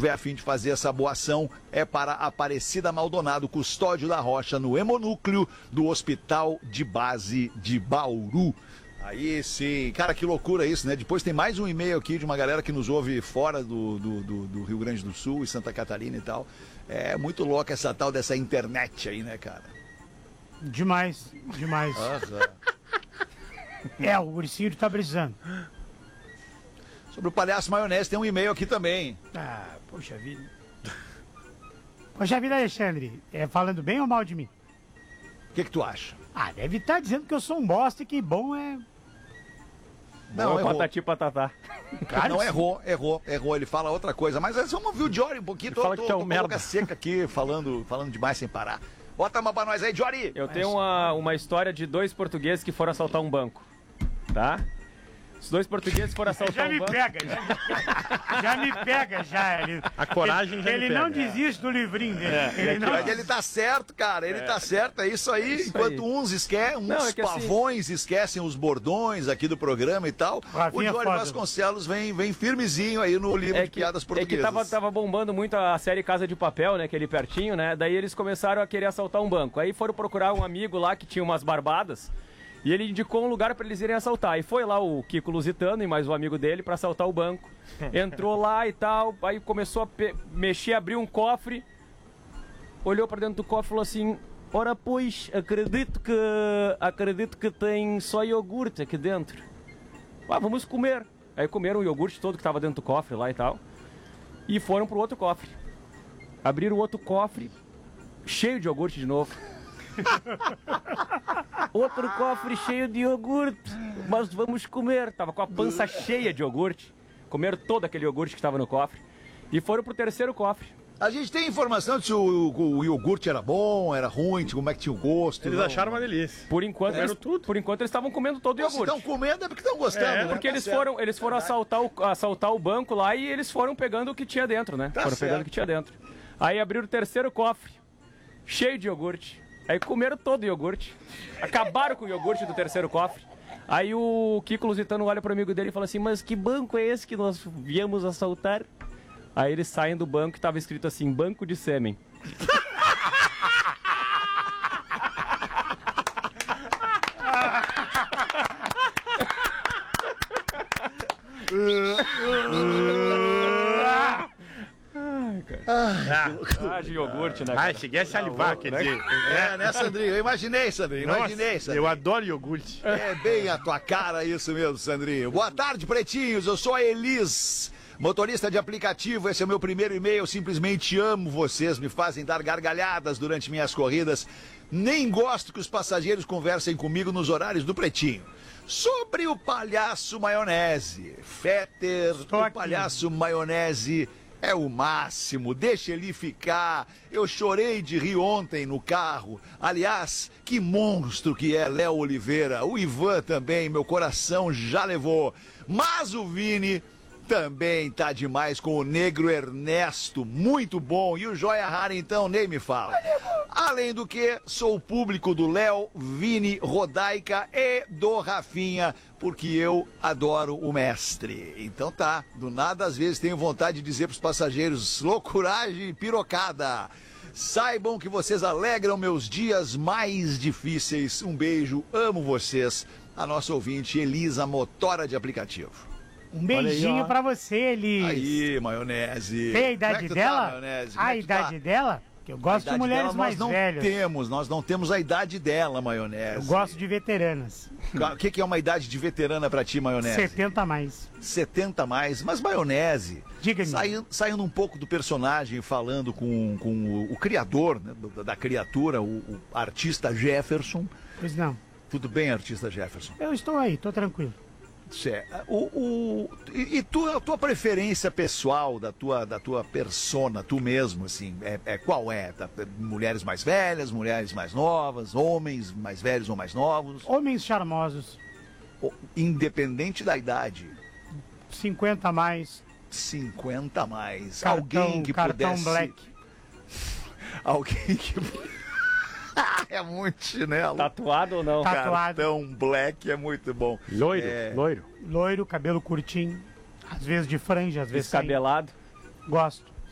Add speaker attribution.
Speaker 1: tiver a fim de fazer essa boa ação, é para Aparecida Maldonado, Custódio da Rocha, no hemonúcleo do Hospital de Base de Bauru. Aí sim, cara, que loucura isso, né? Depois tem mais um e-mail aqui de uma galera que nos ouve fora do Rio Grande do Sul e Santa Catarina e tal. É muito louca essa tal dessa internet aí, né, cara?
Speaker 2: Demais. O Ursinho tá brisando.
Speaker 1: Sobre o Palhaço Maionese tem um e-mail aqui também.
Speaker 2: Poxa vida. Poxa vida, Alexandre, falando bem ou mal de mim?
Speaker 1: O que tu acha?
Speaker 2: Deve estar dizendo que eu sou um bosta e que bom é...
Speaker 1: Não, errou.
Speaker 3: Patati patatá.
Speaker 1: Cara, não, errou. Ele fala outra coisa. Mas vamos ouvir o Jory um pouquinho.
Speaker 3: Fala que é um merda.
Speaker 1: Boca seca aqui, falando demais sem parar. Bota uma pra nós aí, Jory.
Speaker 3: Eu tenho uma história de 2 portugueses que foram assaltar um banco. Tá? Os 2 portugueses foram assaltar um banco.
Speaker 2: Já me pega.
Speaker 4: A coragem já
Speaker 2: ele
Speaker 4: me pega.
Speaker 2: não desiste do livrinho dele.
Speaker 1: Mas ele tá certo, cara. Ele tá certo. É isso aí.
Speaker 3: Isso
Speaker 1: Enquanto
Speaker 3: aí.
Speaker 1: uns esquecem, pavões esquecem os bordões aqui do programa e tal,
Speaker 2: Rafinha
Speaker 1: o Jory
Speaker 2: foda.
Speaker 1: Vasconcelos vem firmezinho aí no livro de piadas portuguesas.
Speaker 3: É que tava bombando muito a série Casa de Papel, né? Aquele pertinho, né? Daí eles começaram a querer assaltar um banco. Aí foram procurar um amigo lá que tinha umas barbadas. E ele indicou um lugar pra eles irem assaltar. E foi lá o Kiko Lusitano e mais um amigo dele pra assaltar o banco. Entrou lá e tal, aí começou a mexer, abriu um cofre, olhou pra dentro do cofre e falou assim: ora pois, acredito que tem só iogurte aqui dentro. Vamos comer. Aí comeram o iogurte todo que tava dentro do cofre lá e tal. E foram pro outro cofre. Abriram o outro cofre, cheio de iogurte de novo. Outro cofre cheio de iogurte. Mas vamos comer. Tava com a pança cheia de iogurte. Comeram todo aquele iogurte que estava no cofre. E foram pro terceiro cofre.
Speaker 1: A gente tem informação de se o iogurte era bom, era ruim, como é que tinha o gosto.
Speaker 4: Eles acharam uma delícia.
Speaker 3: Por enquanto eles estavam comendo todo o
Speaker 1: Se
Speaker 3: iogurte.
Speaker 1: estão comendo é porque estão gostando, né?
Speaker 3: Porque
Speaker 1: Tá
Speaker 3: eles foram assaltar o banco lá e eles foram pegando o que tinha dentro, né? Foram pegando o que tinha dentro. Aí abriram o terceiro cofre, cheio de iogurte. Aí comeram todo o iogurte. Acabaram com o iogurte do terceiro cofre. Aí o Kiko Lusitano olha pro amigo dele e fala assim: mas que banco é esse que nós viemos assaltar? Aí eles saem do banco e tava escrito assim: banco de sêmen. De iogurte, né, cara?
Speaker 4: Cheguei a salivar, quer dizer.
Speaker 1: Né, Sandrinho? Eu imaginei, Sandrinho.
Speaker 4: Eu adoro iogurte.
Speaker 1: É bem a tua cara isso mesmo, Sandrinho. Boa tarde, pretinhos. Eu sou a Elis, motorista de aplicativo. Esse é o meu primeiro e-mail. Eu simplesmente amo vocês. Me fazem dar gargalhadas durante minhas corridas. Nem gosto que os passageiros conversem comigo nos horários do pretinho. Sobre o Palhaço Maionese. Fetter, o Palhaço Maionese é o máximo, deixa ele ficar. Eu chorei de rir ontem no carro. Aliás, que monstro que é Léo Oliveira. O Ivan também, meu coração já levou. Mas o Vini também tá demais com o Negro Ernesto, muito bom. E o Joia Rara, então, nem me fala. Além do que, sou o público do Léo, Vini, Rodaica e do Rafinha, porque eu adoro o mestre. Então tá, do nada às vezes tenho vontade de dizer pros passageiros: loucuragem e pirocada. Saibam que vocês alegram meus dias mais difíceis. Um beijo, amo vocês. A nossa ouvinte Elisa, motora de aplicativo.
Speaker 2: Um beijinho
Speaker 3: aí,
Speaker 2: pra você, Elis.
Speaker 1: Aí, Maionese.
Speaker 2: Tem a idade dela?
Speaker 1: Maionese?
Speaker 2: A idade dela? Que eu gosto de mulheres mais velhas.
Speaker 1: Nós não temos a idade dela, Maionese.
Speaker 2: Eu gosto de veteranas.
Speaker 1: O que é uma idade de veterana pra ti, Maionese?
Speaker 2: 70 a mais.
Speaker 1: 70 a mais. Mas, Maionese,
Speaker 2: diga-me,
Speaker 1: saindo um pouco do personagem, falando com o criador, né, da criatura, o artista Jefferson.
Speaker 2: Pois não.
Speaker 1: Tudo bem, artista Jefferson?
Speaker 2: Eu estou aí, tô tranquilo.
Speaker 1: E a tua preferência pessoal, da tua persona, tu mesmo, assim, qual é? Mulheres mais velhas, mulheres mais novas, homens mais velhos ou mais novos?
Speaker 2: Homens charmosos.
Speaker 1: Independente da idade.
Speaker 2: 50 a mais.
Speaker 1: 50 a mais.
Speaker 2: Cartão,
Speaker 1: alguém que
Speaker 2: cartão
Speaker 1: pudesse...
Speaker 2: black.
Speaker 1: Alguém que... É muito chinelo.
Speaker 3: Tatuado ou não?
Speaker 2: Tatuado.
Speaker 1: Cartão black é muito bom.
Speaker 3: Loiro.
Speaker 2: Loiro, cabelo curtinho. Às vezes de franja, às vezes
Speaker 3: Descabelado.
Speaker 2: sem. Gosto.